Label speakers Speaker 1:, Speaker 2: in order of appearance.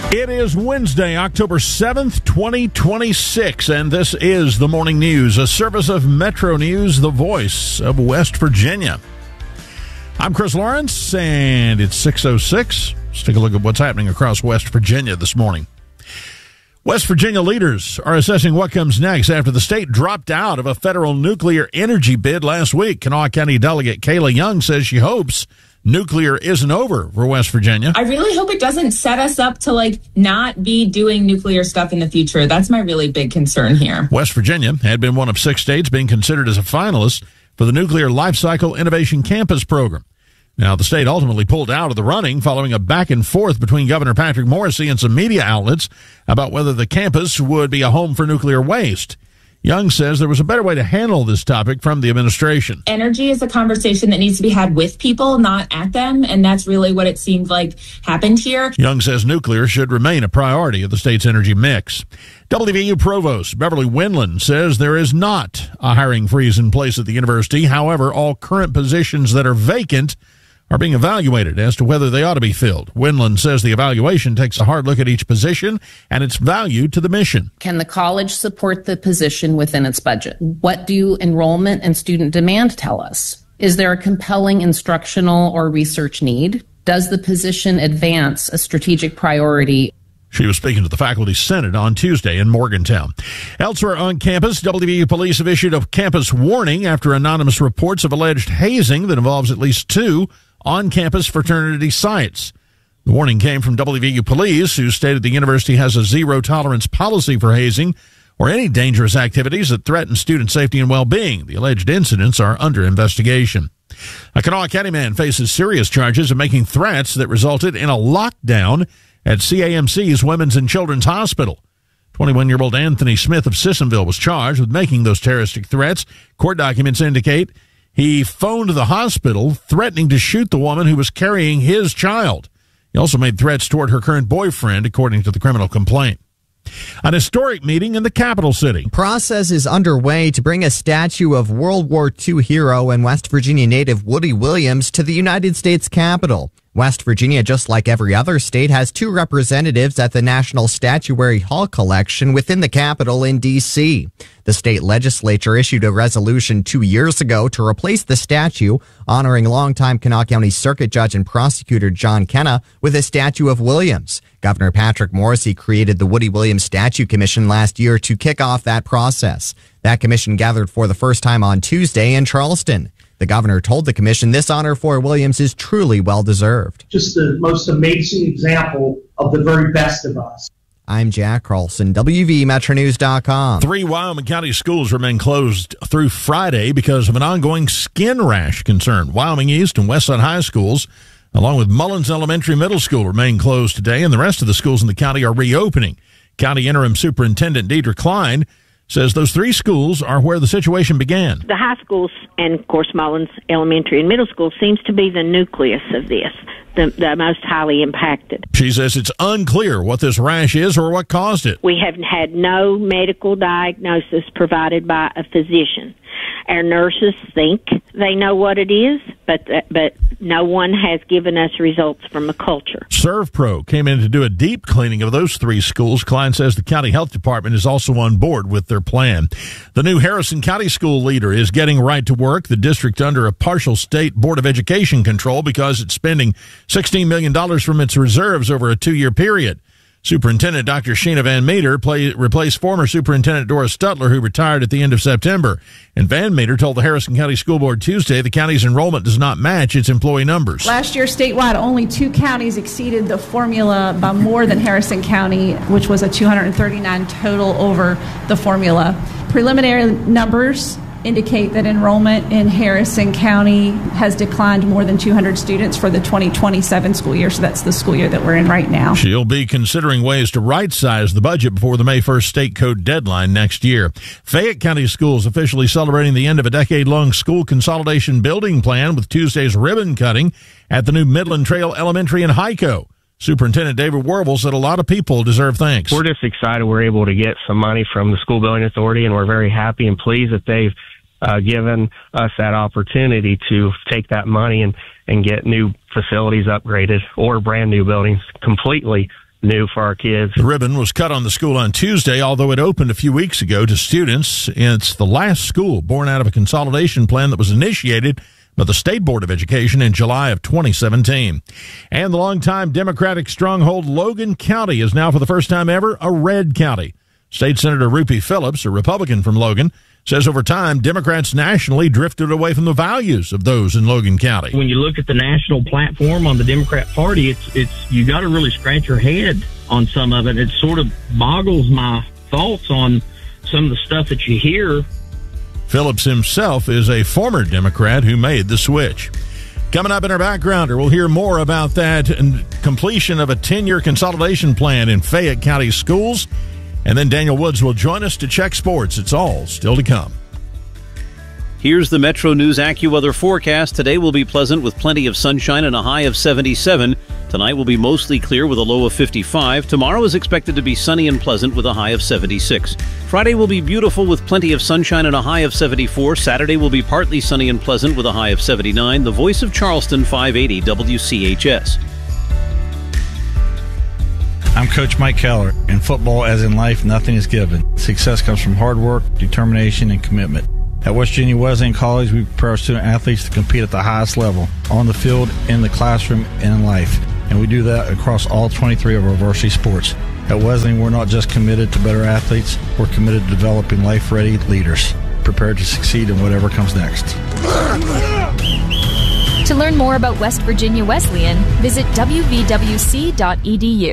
Speaker 1: It is Wednesday, October 7th, 2026, and this is the Morning News, a service of Metro News, the voice of West Virginia. I'm Chris Lawrence, and it's 6:06. Let's take a look at what's happening across West Virginia this morning. West Virginia leaders are assessing what comes next after the state dropped out of a federal nuclear energy bid last week. Kanawha County Delegate Kayla Young says she hopes nuclear isn't over for West Virginia.
Speaker 2: I really hope it doesn't set us up to not be doing nuclear stuff in the future. That's my really big concern here.
Speaker 1: West Virginia had been one of 6 states being considered as a finalist for the Nuclear Life Cycle Innovation Campus program. Now, the state ultimately pulled out of the running following a back and forth between Governor Patrick Morrisey and some media outlets about whether the campus would be a home for nuclear waste. Young says there was a better way to handle this topic from the administration.
Speaker 2: Energy is a conversation that needs to be had with people, not at them, and that's really what it seemed like happened here.
Speaker 1: Young says nuclear should remain a priority of the state's energy mix. WVU Provost Beverly Windland says there is not a hiring freeze in place at the university. However, all current positions that are vacant are being evaluated as to whether they ought to be filled. Windland says the evaluation takes a hard look at each position and its value to the mission.
Speaker 3: Can the college support the position within its budget? What do enrollment and student demand tell us? Is there a compelling instructional or research need? Does the position advance a strategic priority?
Speaker 1: She was speaking to the Faculty Senate on Tuesday in Morgantown. Elsewhere on campus, WVU police have issued a campus warning after anonymous reports of alleged hazing that involves at least 2 on-campus fraternity sites. The warning came from WVU police, who stated the university has a zero-tolerance policy for hazing or any dangerous activities that threaten student safety and well-being. The alleged incidents are under investigation. A Kanawha County man faces serious charges of making threats that resulted in a lockdown at CAMC's Women's and Children's Hospital. 21-year-old Anthony Smith of Sissonville was charged with making those terroristic threats. Court documents indicate he phoned the hospital threatening to shoot the woman who was carrying his child. He also made threats toward her current boyfriend, according to the criminal complaint. An historic meeting in the capital city.
Speaker 4: Process is underway to bring a statue of World War II hero and West Virginia native Woody Williams to the United States Capitol. West Virginia, just like every other state, has 2 representatives at the National Statuary Hall collection within the Capitol in D.C. The state legislature issued a resolution 2 years ago to replace the statue, honoring longtime Kanawha County Circuit Judge and Prosecutor John Kenna with a statue of Williams. Governor Patrick Morrisey created the Woody Williams Statue Commission last year to kick off that process. That commission gathered for the first time on Tuesday in Charleston. The governor told the commission this honor for Williams is truly well-deserved.
Speaker 5: Just the most amazing example of the very best of us.
Speaker 4: I'm Jack Carlson, WVMetroNews.com.
Speaker 1: 3 Wyoming County schools remain closed through Friday because of an ongoing skin rash concern. Wyoming East and Westside High Schools, along with Mullins Elementary Middle School, remain closed today, and the rest of the schools in the county are reopening. County Interim Superintendent Deidre Klein says those 3 schools are where the situation began.
Speaker 6: The high schools and, of course, Mullins Elementary and Middle School seems to be the nucleus of this, the most highly impacted.
Speaker 1: She says it's unclear what this rash is or what caused it.
Speaker 6: We have had no medical diagnosis provided by a physician. Our nurses think they know what it is, but no one has given us results from a culture.
Speaker 1: ServPro came in to do a deep cleaning of those 3 schools. Klein says the county health department is also on board with their plan. The new Harrison County school leader is getting right to work. The district under a partial state Board of Education control because it's spending $16 million from its reserves over a 2-year period. Superintendent Dr. Sheena Van Meter replaced former Superintendent Doris Stutler, who retired at the end of September. And Van Meter told the Harrison County School Board Tuesday the county's enrollment does not match its employee numbers.
Speaker 7: Last year, statewide, only 2 counties exceeded the formula by more than Harrison County, which was a 239 total over the formula. Preliminary numbers indicate that enrollment in Harrison County has declined more than 200 students for the 2027 school year. So that's the school year that we're in right now.
Speaker 1: She'll be considering ways to right-size the budget before the May 1st state code deadline next year. Fayette County Schools officially celebrating the end of a decade-long school consolidation building plan with Tuesday's ribbon cutting at the new Midland Trail Elementary in Hico. Superintendent David Werble said a lot of people deserve thanks.
Speaker 8: We're just excited we're able to get some money from the School Building Authority, and we're very happy and pleased that they've given us that opportunity to take that money and get new facilities upgraded or brand new buildings completely new for our kids.
Speaker 1: The ribbon was cut on the school on Tuesday, although it opened a few weeks ago to students. It's the last school born out of a consolidation plan that was initiated by the State Board of Education in July of 2017. And the longtime Democratic stronghold Logan County is now, for the first time ever, a red county. State Senator Rupi Phillips, a Republican from Logan, says over time, Democrats nationally drifted away from the values of those in Logan County.
Speaker 9: When you look at the national platform on the Democrat Party, it's you got to really scratch your head on some of it. It sort of boggles my thoughts on some of the stuff that you hear.
Speaker 1: Phillips himself is a former Democrat who made the switch. Coming up in our backgrounder, we'll hear more about that and completion of a 10-year consolidation plan in Fayette County schools. And then Daniel Woods will join us to check sports. It's all still to come.
Speaker 10: Here's the Metro News AccuWeather forecast. Today will be pleasant with plenty of sunshine and a high of 77. Tonight will be mostly clear with a low of 55. Tomorrow is expected to be sunny and pleasant with a high of 76. Friday will be beautiful with plenty of sunshine and a high of 74. Saturday will be partly sunny and pleasant with a high of 79. The Voice of Charleston, 580 WCHS.
Speaker 11: I'm Coach Mike Keller. In football, as in life, nothing is given. Success comes from hard work, determination, and commitment. At West Virginia Wesleyan College, we prepare our student athletes to compete at the highest level, on the field, in the classroom, and in life. And we do that across all 23 of our varsity sports. At Wesleyan, we're not just committed to better athletes, we're committed to developing life-ready leaders, prepared to succeed in whatever comes next.
Speaker 12: To learn more about West Virginia Wesleyan, visit wvwc.edu.